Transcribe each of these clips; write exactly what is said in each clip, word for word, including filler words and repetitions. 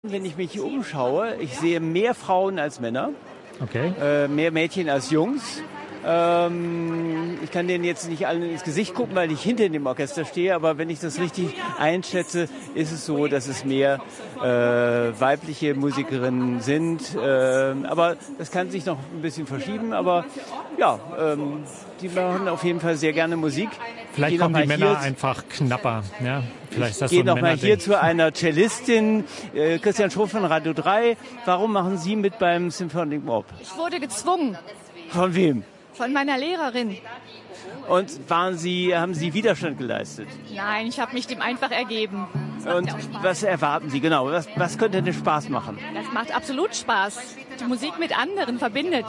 Wenn ich mich umschaue, ich sehe mehr Frauen als Männer, okay. äh, mehr Mädchen als Jungs. Ähm, ich kann denen jetzt nicht allen ins Gesicht gucken, weil ich hinter dem Orchester stehe, aber wenn ich das richtig einschätze, ist es so, dass es mehr äh, weibliche Musikerinnen sind. Äh, aber das kann sich noch ein bisschen verschieben, aber ja, ähm, die machen auf jeden Fall sehr gerne Musik. Vielleicht kommen die Männer einfach knapper. Ja? Vielleicht ist das so Gehe ein noch mal hier Männerding. zu einer Cellistin, äh, Christian Schroff von Radio drei. Warum machen Sie mit beim Symphonic Mob? Ich wurde gezwungen. Von wem? Von meiner Lehrerin. Und waren Sie, haben Sie Widerstand geleistet? Nein, ich habe mich dem einfach ergeben. Das macht Und ja auch Spaß. was erwarten Sie genau? Was, was könnte denn Spaß machen? Das macht absolut Spaß. Die Musik mit anderen verbindet.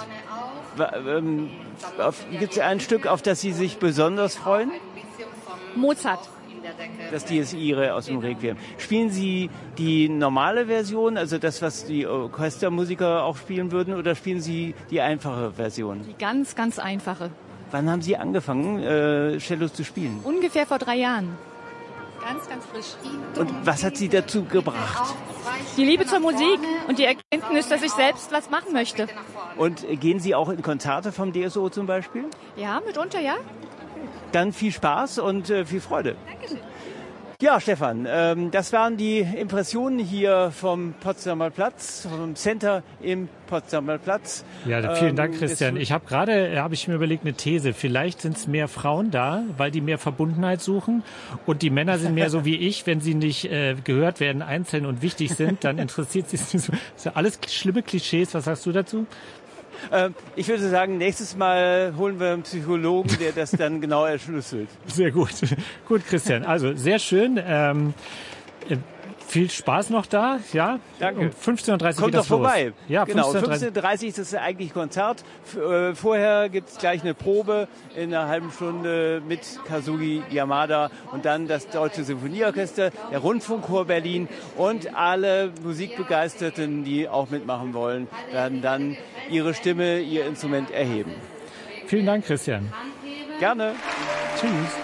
Ähm, Gibt es ein Stück, auf das Sie sich besonders freuen? Mozart. Das die ist Ihre aus dem Requiem. Spielen Sie die normale Version, also das, was die Orchestermusiker auch spielen würden, oder spielen Sie die einfache Version? Die ganz, ganz einfache. Wann haben Sie angefangen, äh, Cello zu spielen? Ungefähr vor drei Jahren. Ganz, ganz frisch. Und was hat Sie dazu gebracht? Die Liebe zur Musik und die Erkenntnis, dass ich selbst was machen möchte. Und gehen Sie auch in Konzerte vom D S O zum Beispiel? Ja, mitunter ja. Dann viel Spaß und äh, viel Freude. Ja, Stefan, ähm, das waren die Impressionen hier vom Potsdamer Platz, vom Center im Potsdamer Platz. Ja, vielen Ähm, Dank, Christian. das- Ich habe gerade, habe ich mir überlegt, eine These. Vielleicht sind es mehr Frauen da, weil die mehr Verbundenheit suchen. Und die Männer sind mehr so wie ich, wenn sie nicht äh, gehört werden, einzeln und wichtig sind, dann interessiert sie es nicht so. Das sind ja alles schlimme Klischees. Was sagst du dazu? Ähm, ich würde sagen, nächstes Mal holen wir einen Psychologen, der das dann genau erschlüsselt. Sehr gut. Gut, Christian. Also sehr schön. Ähm, äh, viel Spaß noch da, ja? Danke. Um fünfzehn Uhr dreißig Kommt geht doch das los. vorbei. Ja, genau. fünfzehn Uhr dreißig. fünfzehn Uhr dreißig ist das eigentlich Konzert. F äh, vorher gibt es gleich eine Probe in einer halben Stunde mit Kazuki Yamada und dann das Deutsche Symphonieorchester, der Rundfunkchor Berlin und alle Musikbegeisterten, die auch mitmachen wollen, werden dann ihre Stimme, ihr Instrument erheben. Vielen Dank, Christian. Gerne. Tschüss.